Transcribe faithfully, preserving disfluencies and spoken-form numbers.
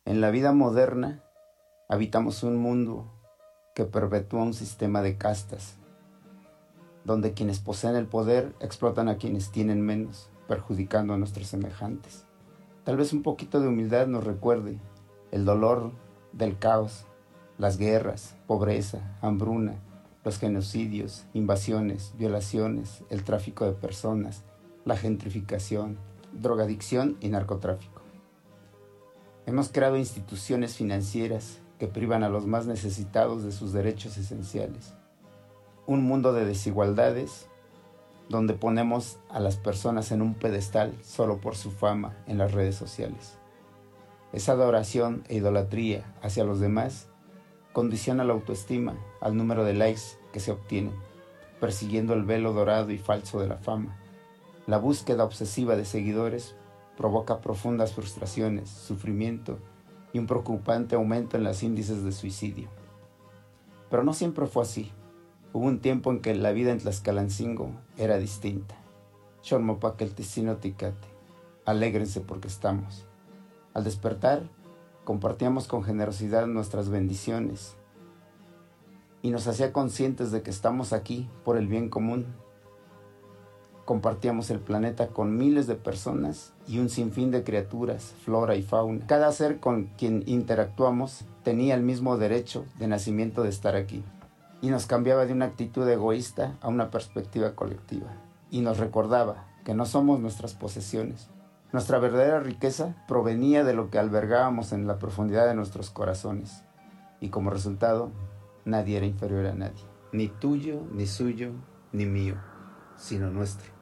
En la vida moderna habitamos un mundo que perpetúa un sistema de castas, donde quienes poseen el poder explotan a quienes tienen menos, perjudicando a nuestros semejantes. Tal vez un poquito de humildad nos recuerde el dolor del caos, las guerras, pobreza, hambruna, los genocidios, invasiones, violaciones, el tráfico de personas, la gentrificación, drogadicción y narcotráfico. Hemos creado instituciones financieras que privan a los más necesitados de sus derechos esenciales. Un mundo de desigualdades donde ponemos a las personas en un pedestal solo por su fama en las redes sociales. Esa adoración e idolatría hacia los demás condiciona la autoestima al número de likes que se obtienen, persiguiendo el velo dorado y falso de la fama. La búsqueda obsesiva de seguidores provoca profundas frustraciones, sufrimiento y un preocupante aumento en los índices de suicidio. Pero no siempre fue así. Hubo un tiempo en que la vida en Tlaxcalancingo era distinta. Xolmopaquelticinoticate, alégrense porque estamos. Al despertar, compartíamos con generosidad nuestras bendiciones y nos hacía conscientes de que estamos aquí por el bien común. Compartíamos el planeta con miles de personas y un sinfín de criaturas, flora y fauna. Cada ser con quien interactuamos tenía el mismo derecho de nacimiento de estar aquí. Y nos cambiaba de una actitud egoísta a una perspectiva colectiva. Y nos recordaba que no somos nuestras posesiones. Nuestra verdadera riqueza provenía de lo que albergábamos en la profundidad de nuestros corazones. Y como resultado, nadie era inferior a nadie. Ni tuyo, ni suyo, ni mío, sino nuestro.